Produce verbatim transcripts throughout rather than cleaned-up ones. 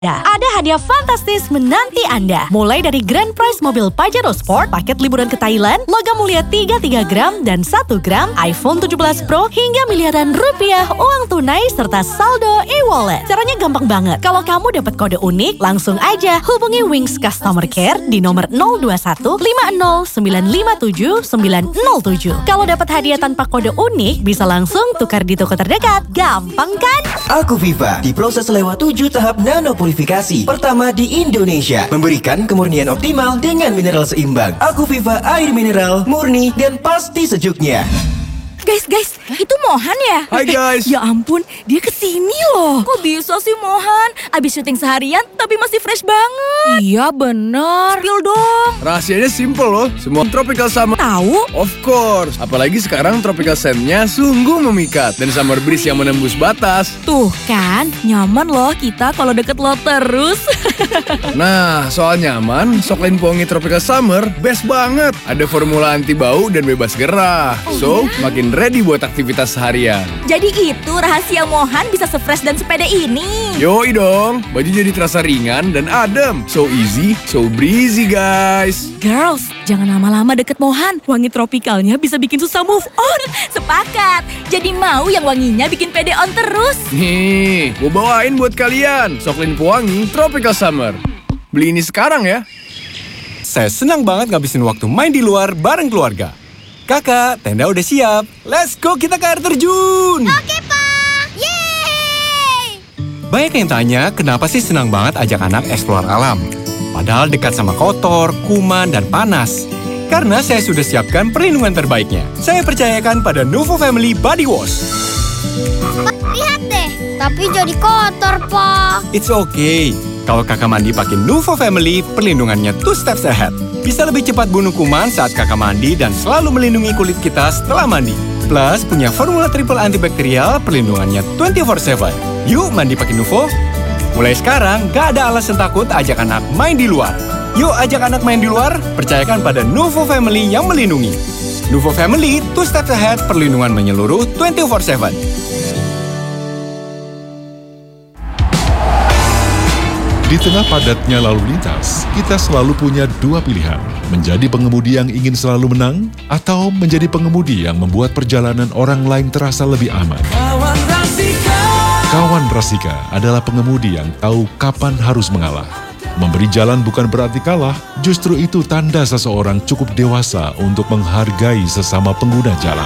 Ada hadiah fantastis menanti Anda. Mulai dari Grand Prize mobil Pajero Sport, paket liburan ke Thailand, logam mulia tiga puluh tiga gram dan satu gram, iPhone tujuh belas Pro, hingga miliaran rupiah uang tunai serta saldo e-wallet. Caranya gampang banget. Kalau kamu dapat kode unik, langsung aja hubungi Wings Customer Care di nomor nol dua satu lima nol sembilan lima tujuh sembilan nol tujuh. Kalau dapat hadiah tanpa kode unik, bisa langsung tukar di toko terdekat. Gampang kan? Aquaviva diproses lewat tujuh tahap nano purifikasi pertama di Indonesia, memberikan kemurnian optimal dengan mineral seimbang. Aquaviva air mineral murni dan pasti sejuknya. Guys, guys, itu Mohan ya? Hai guys. Ya ampun, dia kesini loh. Kok bisa sih Mohan? Abis syuting seharian tapi masih fresh banget. Iya bener. Spill dong. Rahasianya simple loh. Semua tropical summer. Tahu? Of course. Apalagi sekarang tropical scent-nya sungguh memikat. Dan summer breeze yang menembus batas. Tuh kan, nyaman loh kita kalau deket lo terus. Nah, soal nyaman, Soklin Pewangi Tropical Summer best banget. Ada formula anti bau dan bebas gerah. Oh, so, ya? makin ready buat aktivitas seharian. Jadi itu rahasia Mohan bisa se-fresh dan sepede ini. Yoi dong, baju jadi terasa ringan dan adem. So easy, so breezy guys. Girls, jangan lama-lama deket Mohan. Wangi tropikalnya bisa bikin susah move on. Sepakat. Jadi mau yang wanginya bikin pede on terus. Nih, gue bawain buat kalian. Soklin Pewangi Tropical Summer. Beli ini sekarang ya. Saya senang banget ngabisin waktu main di luar bareng keluarga. Kakak, tenda udah siap. Let's go kita ke air terjun. Oke, Pak. Yeay! Banyak yang tanya, kenapa sih senang banget ajak anak eksplor alam? Padahal dekat sama kotor, kuman, dan panas. Karena saya sudah siapkan perlindungan terbaiknya. Saya percayakan pada Nuvo Family Body Wash. Pak, lihat deh. Tapi jadi kotor, Pak. It's okay. Kalau kakak mandi pakai Nuvo Family, perlindungannya two steps ahead. Bisa lebih cepat bunuh kuman saat kakak mandi dan selalu melindungi kulit kita setelah mandi. Plus, punya formula triple antibakterial, perlindungannya dua puluh empat tujuh. Yuk mandi pakai Nuvo. Mulai sekarang, gak ada alasan takut ajak anak main di luar. Yuk ajak anak main di luar, percayakan pada Nuvo Family yang melindungi. Nuvo Family, two steps ahead, perlindungan menyeluruh dua puluh empat tujuh. Di tengah padatnya lalu lintas, kita selalu punya dua pilihan. Menjadi pengemudi yang ingin selalu menang, atau menjadi pengemudi yang membuat perjalanan orang lain terasa lebih aman. Kawan Rasika. Kawan Rasika adalah pengemudi yang tahu kapan harus mengalah. Memberi jalan bukan berarti kalah, justru itu tanda seseorang cukup dewasa untuk menghargai sesama pengguna jalan.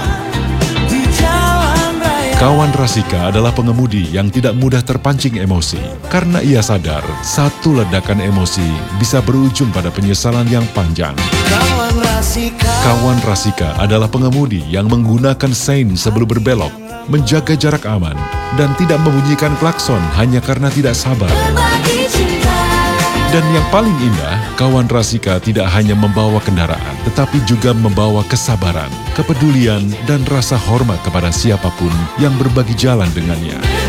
Kawan Rasika adalah pengemudi yang tidak mudah terpancing emosi, karena ia sadar satu ledakan emosi bisa berujung pada penyesalan yang panjang. Kawan Rasika. Kawan Rasika adalah pengemudi yang menggunakan sein sebelum berbelok, menjaga jarak aman, dan tidak membunyikan klakson hanya karena tidak sabar. Dan yang paling indah, kawan Rasika tidak hanya membawa kendaraan, tetapi juga membawa kesabaran, kepedulian, dan rasa hormat kepada siapapun yang berbagi jalan dengannya.